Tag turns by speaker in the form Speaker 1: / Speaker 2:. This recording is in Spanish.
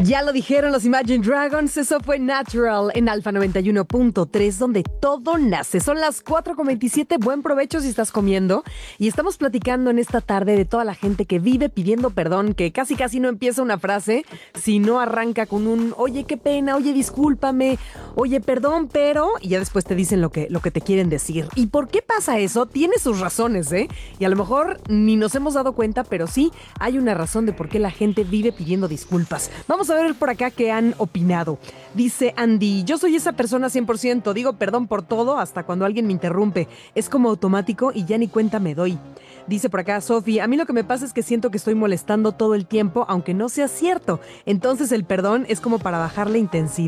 Speaker 1: Ya lo dijeron los Imagine Dragons, eso fue Natural en Alfa 91.3, donde todo nace. Son las 4:27, buen provecho si estás comiendo. Y estamos platicando en esta tarde de toda la gente que vive pidiendo perdón, que casi no empieza una frase, si no arranca con un, oye, qué pena, oye, discúlpame, oye, perdón, pero... Y ya después te dicen lo que te quieren decir. ¿Y por qué pasa eso? Tiene sus razones, ¿eh? Y a lo mejor ni nos hemos dado cuenta, pero sí hay una razón de por qué la gente vive pidiendo disculpas. Vamos a ver por acá qué han opinado. Dice Andy, yo soy esa persona 100%, digo perdón por todo hasta cuando alguien me interrumpe. Es como automático y ya ni cuenta me doy. Dice por acá Sofi, a mí lo que me pasa es que siento que estoy molestando todo el tiempo, aunque no sea cierto. Entonces el perdón es como para bajar la intensidad.